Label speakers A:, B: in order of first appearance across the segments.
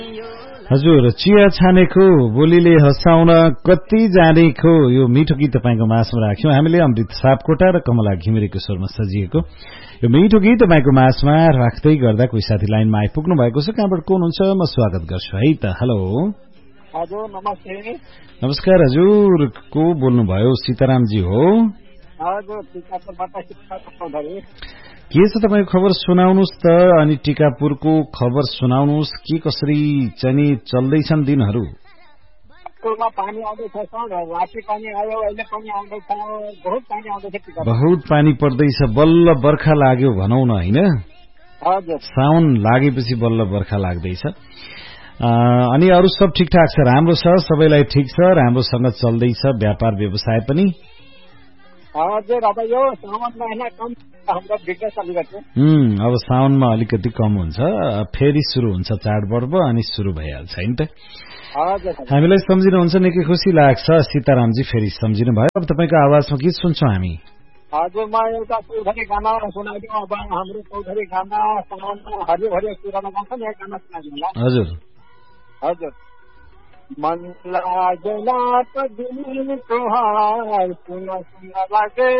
A: हजुर चिया छानेको बोलीले हँसाउन कति जानेको यो मिठो गीत तपाईको माझमा राख्यौं हामीले अमृत सापकोटा र कमला घिमिरेको स्वरमा सजिएको यो मिठो गीत तपाईको माझमा राख्दै गर्दा कोही साथी लाइनमा आइपुग्नु भएको छ कहाँबाट को हुनुहुन्छ म स्वागत गर्छु है त हेलो
B: हजुर नमस्ते
A: नमस्कार हजुर को बोल्नु भयो सीताराम जी हो
B: हजुर टिकापुरबाट सीताराम चौधरी
A: के छ तपाईको खबर सुनाउनुस् त अनि टिकापुरको खबर सुनाउनुस् के कसरी चाहिँ चल्दैछन् दिनहरू
B: स्कुलमा पानी आउँदैछ सर राति पानी आयो अहिले पनि आउँदैछ बहुत पानी आउँदैछ टिकापुर
A: बहुत पानी पर्दैछ बल्ल बर्खा लाग्यो भनौं न हैन
B: हजुर
A: साउन लागेपछि बल्ल बर्खा लाग्दैछ अनि अरु सब ठिकठाक छ राम्रो छ सबैलाई ठिक छ राम्रोसँग चल्दैछ व्यापार व्यवसाय पनि
B: हजुर अब यो साउन महिना कम हाम्रो बिजनेस अलिकति
A: अब साउनमा अलिकति कम हुन्छ फेरि सुरु हुन्छ चाडपर्व अनि सुरु भइहाल्छ हैन त
B: हजुर
A: हामीलाई सम्झिनुहुन्छ निकै खुसी लाग्छ सीतारामजी फेरि सम्झिनु भयो अब तपाईको आवाजमा गीत सुन्छौं हामी
B: हजुर म एउटा चौधरी गाना सुनाइदिउँ अब हाम्रो चौधरी गाना साउनमा हरियो हरियो कुरामा गाउँछ नि गाना सुनाइदिउँला
A: हजुर
B: हजुर मन लागेला त दिल तुहार सुन सुन लागे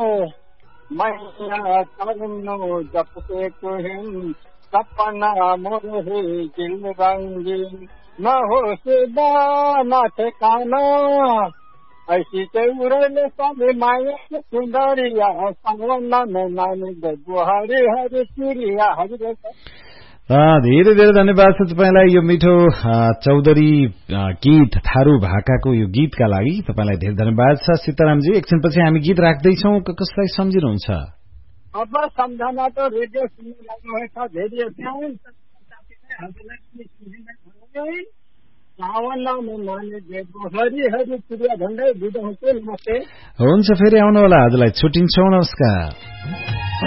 B: मैया करनु जपते तुहिं सपना मोर है दिल रंगीन न होश दाना ठिकाना ऐसी चौरले सभी माया सुंदरिया सावन में नानी बुहारी हरि चिड़िया हरि
A: धेरै धेरै धन्यवाद छ तपाईलाई यो मिठो चौधरी गीत थारू भाकाको यो गीतका लागि तपाईलाई धेरै धन्यवाद छ सीतारामजी एकछिनपछि हामी गीत राख्दैछौं कसलाई सम्झिनुहुन्छ
B: अब सम्झना त रेडियो सुन्नु लाग्नुभएछ धेरै
A: हुन्छ फेरि आउनु होला हजुरलाई छुट्टिन्छौं नमस्कार